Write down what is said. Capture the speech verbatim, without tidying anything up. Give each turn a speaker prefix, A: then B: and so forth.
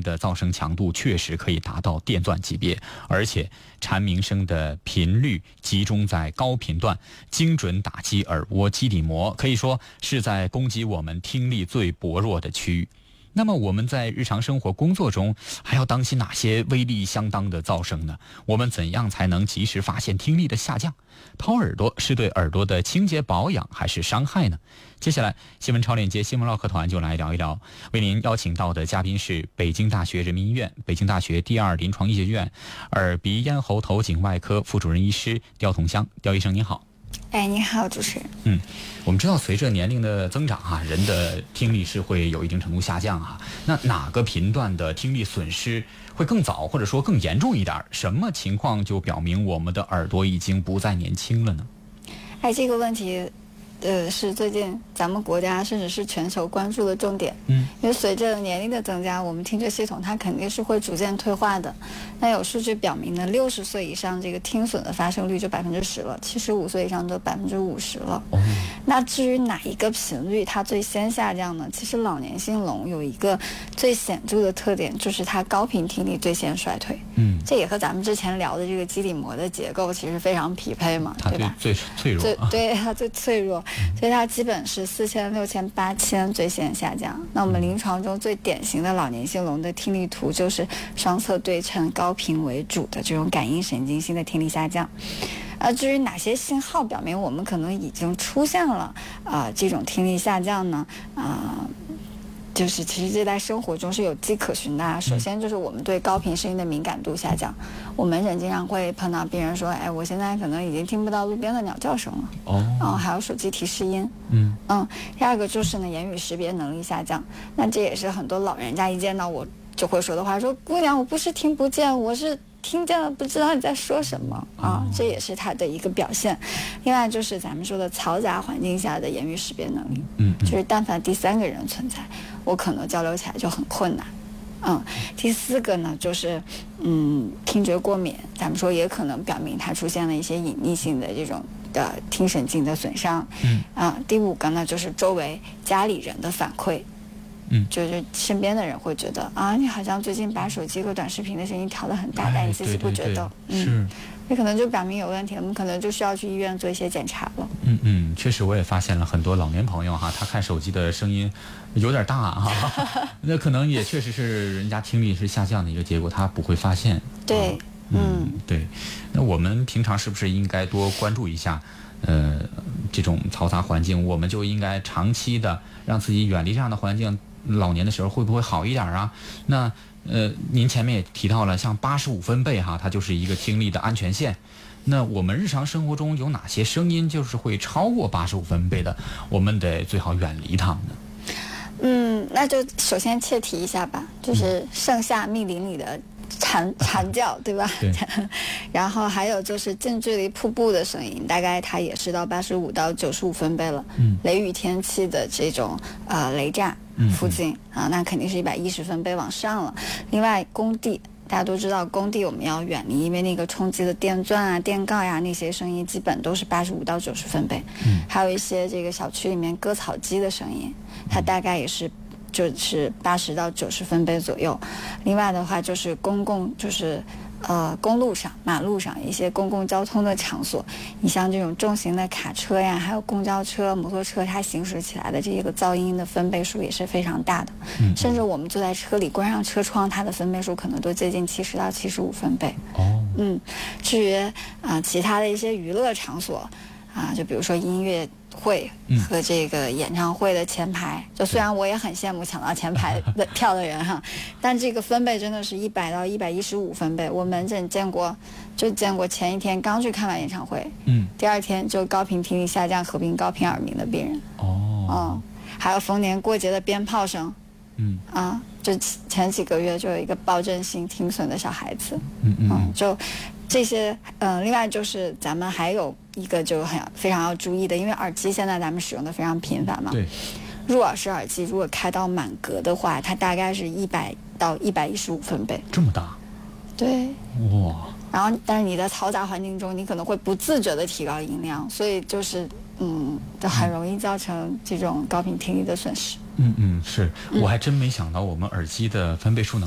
A: 的噪声强度确实可以达到电钻级别，而且蝉鸣声的频率集中在高频段，精准打击耳蜗基底膜，可以说是在攻击我们听力最薄弱的区域。那么我们在日常生活工作中还要当心哪些威力相当的噪声呢？我们怎样才能及时发现听力的下降？掏耳朵是对耳朵的清洁保养还是伤害呢？接下来新闻超链接新闻唠嗑团就来聊一聊，为您邀请到的嘉宾是北京大学人民医院、北京大学第二临床医学院耳鼻咽喉头颈外科副主任医师刁同香。刁医生您好。
B: 哎，你好，主持人。
A: 嗯，我们知道随着年龄的增长哈、啊，人的听力是会有一定程度下降哈、啊。那哪个频段的听力损失会更早，或者说更严重一点？什么情况就表明我们的耳朵已经不再年轻了呢？
B: 哎，这个问题，呃，是最近咱们国家甚至是全球关注的重点。
A: 嗯，
B: 因为随着年龄的增加，我们听觉系统它肯定是会逐渐退化的。那有数据表明呢，六十岁以上这个听损的发生率就百分之十了，七十五岁以上就百分之五十了。
A: 哦，
B: 那至于哪一个频率它最先下降呢？其实老年性聋有一个最显著的特点，就是它高频听力最先衰退。
A: 嗯，
B: 这也和咱们之前聊的这个基底膜的结构其实非常匹配嘛，
A: 它
B: 对吧？
A: 最脆弱，
B: 最对它最脆弱，所以它基本是四千、六千、八千最先下降。那我们临床中最典型的老年性聋的听力图就是双侧对称、高频为主的这种感应神经性的听力下降。呃，至于哪些信号表明我们可能已经出现了啊、呃、这种听力下降呢？啊、呃。就是其实这在生活中是有迹可循的、啊。首先就是我们对高频声音的敏感度下降，我们人经常会碰到病人说，哎，我现在可能已经听不到路边的鸟叫声了。
A: 哦，
B: 嗯，还有手机提示音。
A: 嗯
B: 嗯，第二个就是呢，言语识别能力下降。那这也是很多老人家一见到我就会说的话，说姑娘，我不是听不见，我是听见了，不知道你在说什么啊，这也是它的一个表现。另外就是咱们说的嘈杂环境下的言语识别能力，
A: 嗯，
B: 就是但凡第三个人存在，我可能交流起来就很困难。嗯，第四个呢，就是嗯，听觉过敏，咱们说也可能表明它出现了一些隐匿性的这种的听神经的损伤。
A: 嗯，
B: 啊，第五个呢，就是周围家里人的反馈。
A: 嗯，
B: 就是身边的人会觉得啊，你好像最近把手机和短视频的声音调得很大，但你自己不觉得。
A: 对对对，嗯，
B: 这可能就表明有问题了，我们可能就需要去医院做一些检查了。
A: 嗯嗯，确实我也发现了很多老年朋友哈，他看手机的声音有点大哈，那可能也确实是人家听力是下降的一个结果，他不会发现。
B: 对，
A: 啊、嗯,
B: 嗯
A: 对。那我们平常是不是应该多关注一下？呃，这种嘈杂环境，我们就应该长期的让自己远离这样的环境。老年的时候会不会好一点啊？那呃，您前面也提到了，像八十五分贝哈，它就是一个听力的安全线。那我们日常生活中有哪些声音就是会超过八十五分贝的？我们得最好远离它们呢？
B: 嗯，那就首先切题一下吧，就是盛夏密林里的蝉蝉叫，对吧？
A: 对。
B: 然后还有就是近距离瀑布的声音，大概它也是到八十五到九十五分贝了。
A: 嗯。
B: 雷雨天气的这种呃雷炸附近、嗯、啊，那肯定是一百一十分贝往上了。另外工地。大家都知道，工地我们要远离，因为那个冲击的电钻啊、电锆呀、那些声音，基本都是八十五到九十分贝。
A: 嗯，
B: 还有一些这个小区里面割草机的声音，它大概也是就是八十到九十分贝左右。另外的话就是公共就是呃公路上、马路上一些公共交通的场所，你像这种重型的卡车呀，还有公交车、摩托车，它行驶起来的这个噪音的分贝数也是非常大的。
A: 嗯，
B: 甚至我们坐在车里关上车窗，它的分贝数可能都接近七十到七十五分贝。
A: 哦，
B: 嗯，至于啊、呃、其他的一些娱乐场所啊，就比如说音乐会和这个演唱会的前排，就虽然我也很羡慕抢到前排的票的人哈，但这个分贝真的是一百到一百一十五分贝。我门诊见过，就见过前一天刚去看完演唱会，
A: 嗯，
B: 第二天就高频听力下降合并高频耳鸣的病人。
A: 哦，
B: 嗯，还有逢年过节的鞭炮声，
A: 嗯
B: 啊，就前几个月就有一个暴振性听损的小孩子，
A: 嗯嗯，
B: 嗯就这些，呃，另外就是咱们还有一个就很非常要注意的，因为耳机现在咱们使用的非常频繁嘛。
A: 对。
B: 入耳式耳机如果开到满格的话，它大概是一百到一百一十五分贝。
A: 这么大？
B: 对。
A: 哇。
B: 然后，但是你在嘈杂环境中，你可能会不自觉的提高音量，所以就是嗯，就很容易造成这种高频听力的损失。
A: 嗯嗯，是，我还真没想到我们耳机的分贝数能